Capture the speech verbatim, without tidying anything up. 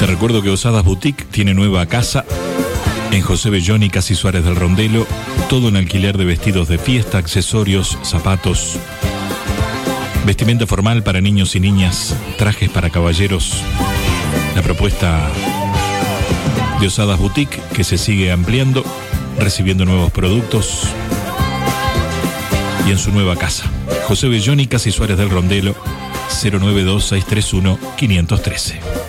Te recuerdo que Osadas Boutique tiene nueva casa en José Bellón y Casi Suárez del Rondelo. Todo en alquiler de vestidos de fiesta, accesorios, zapatos, vestimenta formal para niños y niñas, trajes para caballeros. La propuesta de Osadas Boutique, que se sigue ampliando, recibiendo nuevos productos y en su nueva casa. José Bellón y Casi Suárez del Rondelo, cero nueve dos seis tres uno cinco uno tres.